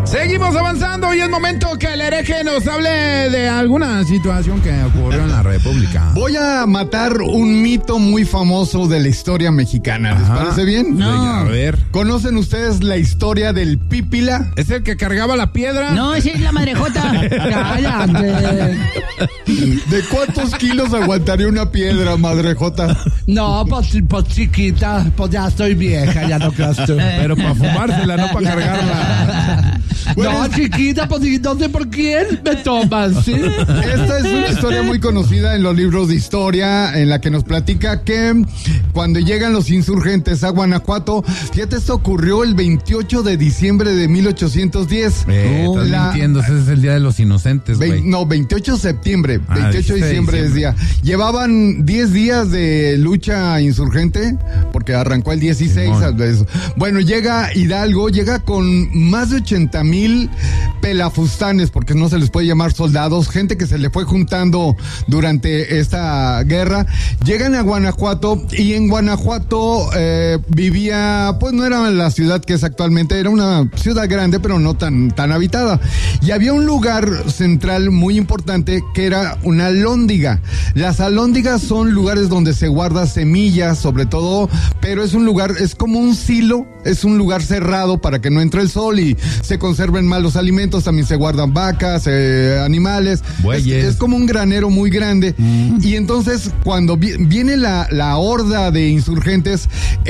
Seguimos avanzando y es momento que el hereje nos hable de alguna situación que ocurrió en la República. Voy a matar un mito muy famoso de la historia mexicana. ¿Les parece bien? No. A ver. ¿Conocen ustedes la historia del Pípila? ¿Es el que cargaba la piedra? No, esa es la madrejota. Cállate. ¿De cuántos kilos aguantaría una piedra, madrejota? No, pues chiquita, pues ya estoy vieja, ya no creas tú. Pero para fumársela, no para cargarla. No, chiquita, pues no sé por quién me tomas, ¿sí? Esta es una historia muy conocida en los libros de historia, en la que nos platica que cuando llegan los insurgentes a Guanajuato, fíjate, esto ocurrió el 28 de diciembre de 1810. Estás mintiendo, ese es el Día de los Inocentes, güey. No, 28 de septiembre, 28 de diciembre es día. Llevaban 10 días de lucha insurgente, porque arrancó el 16. Bueno, llega Hidalgo, llega con más de 80,000 pelafustanes, porque no se les puede llamar soldados, gente que se le fue juntando durante esta guerra. Llegan a Guanajuato y en Guanajuato vivía, pues no era la ciudad que es actualmente, era una ciudad grande, pero no tan habitada. Y había un lugar central muy importante que era una alhóndiga. Las alhóndigas son lugares donde se guarda semillas, sobre todo, pero es un lugar, es como un silo, es un lugar cerrado para que no entre el sol y se conserven mal los alimentos. También se guardan vacas, animales. Es como un granero muy grande. Y entonces, cuando viene la horda de insurgentes,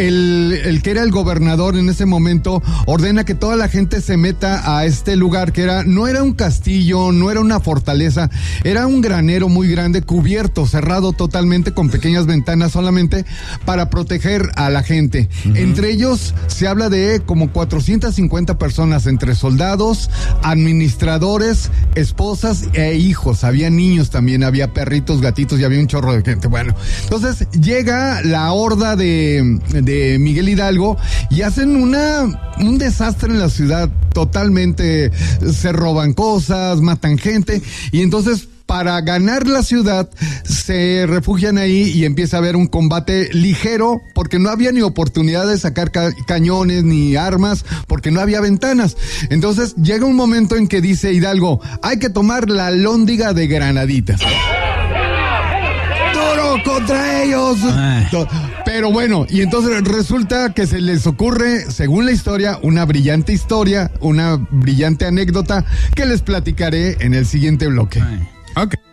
el que era el gobernador en ese momento ordena que toda la gente se meta a este lugar, que no era un castillo, no era una fortaleza, era un granero muy grande, cubierto, cerrado totalmente, con pequeñas ventanas solamente para proteger a la gente. Entre ellos se habla de como 450 personas, entre soldados, administradores, esposas e hijos. Había niños también, había perritos, gatitos y había un chorro de gente. Bueno, entonces llega la horda de Miguel Hidalgo y hacen un desastre en la ciudad totalmente. Se roban cosas, matan gente y entonces, para ganar la ciudad, se refugian ahí y empieza a haber un combate ligero, porque no había ni oportunidad de sacar cañones ni armas, porque no había ventanas. Entonces llega un momento en que dice Hidalgo, hay que tomar la alhóndiga de Granaditas. ¡Duro contra ellos! Pero bueno, y entonces resulta que se les ocurre, según la historia, una brillante anécdota que les platicaré en el siguiente bloque. Ok.